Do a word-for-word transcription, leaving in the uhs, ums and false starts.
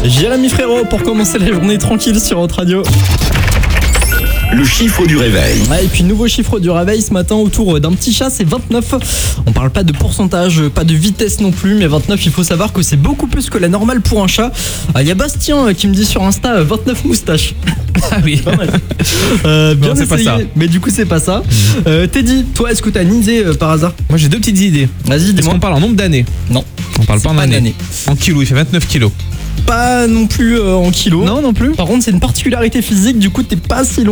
Jérémy Frérot pour commencer la journée tranquille sur Hot Radio. Le chiffre du réveil. Ouais, et puis nouveau chiffre du réveil ce matin autour d'un petit chat, c'est vingt-neuf. On parle pas de pourcentage, pas de vitesse non plus, mais vingt-neuf, il faut savoir que c'est beaucoup plus que la normale pour un chat. Il y a Bastien qui me dit sur Insta vingt-neuf moustaches. Ah oui. Pas mal. Euh, bien Non, c'est pas essayé, ça. mais du coup c'est pas ça. Euh, Teddy, toi est-ce que t'as une idée euh, par hasard? Moi j'ai deux petites idées. Vas-y, Est-ce dis-moi. qu'on parle en nombre d'années? Non, On parle c'est pas en pas années. d'années. En kilos, il fait vingt-neuf kilos. Pas non plus euh, en kilos. Non, non plus. Par contre, c'est une particularité physique, du coup t'es pas si loin.